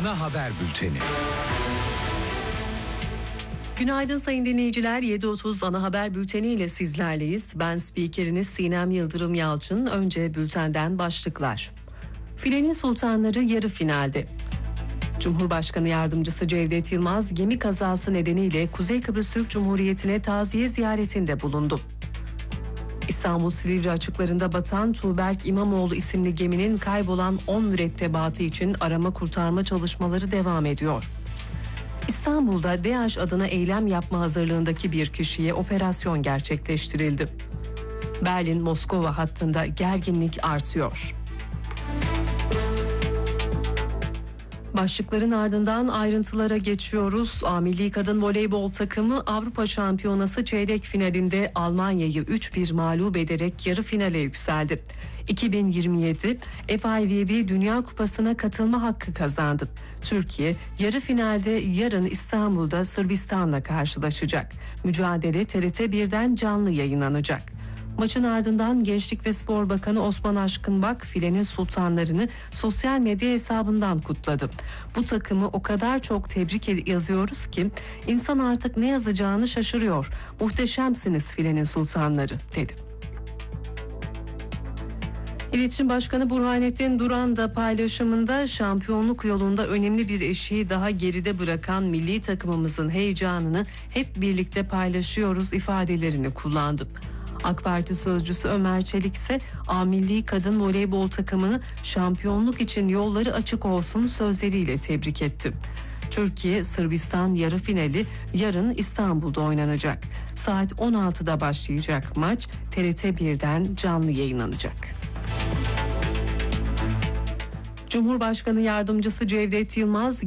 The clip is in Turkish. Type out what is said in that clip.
Ana Haber Bülteni. Günaydın sayın dinleyiciler. 7.30 Ana Haber Bülteni ile sizlerleyiz. Ben spikeriniz Sinem Yıldırım Yalçın. Önce bültenden başlıklar. Filenin Sultanları yarı finalde. Cumhurbaşkanı Yardımcısı Cevdet Yılmaz gemi kazası nedeniyle Kuzey Kıbrıs Türk Cumhuriyeti'ne taziye ziyaretinde bulundu. İstanbul Silivri açıklarında batan Tuğberk İmamoğlu isimli geminin kaybolan 10 mürettebatı için arama kurtarma çalışmaları devam ediyor. İstanbul'da DAEŞ adına eylem yapma hazırlığındaki bir kişiye operasyon gerçekleştirildi. Berlin-Moskova hattında gerginlik artıyor. Başlıkların ardından ayrıntılara geçiyoruz. A-Milli Kadın Voleybol takımı Avrupa Şampiyonası çeyrek finalinde Almanya'yı 3-1 mağlup ederek yarı finale yükseldi. 2027 FIVB Dünya Kupası'na katılma hakkı kazandı. Türkiye yarı finalde yarın İstanbul'da Sırbistan'la karşılaşacak. Mücadele TRT 1'den canlı yayınlanacak. Maçın ardından Gençlik ve Spor Bakanı Osman Aşkınbak filenin sultanlarını sosyal medya hesabından kutladı. Bu takımı o kadar çok tebrik yazıyoruz ki insan artık ne yazacağını şaşırıyor. Muhteşemsiniz filenin sultanları dedi. İletişim Başkanı Burhanettin Duran da paylaşımında şampiyonluk yolunda önemli bir eşiği daha geride bırakan milli takımımızın heyecanını hep birlikte paylaşıyoruz ifadelerini kullandı. AK Parti sözcüsü Ömer Çelik ise A-Milli Kadın Voleybol takımını şampiyonluk için yolları açık olsun sözleriyle tebrik etti. Türkiye-Sırbistan yarı finali yarın İstanbul'da oynanacak. Saat 16'da başlayacak maç TRT 1'den canlı yayınlanacak. Cumhurbaşkanı Yardımcısı Cevdet Yılmaz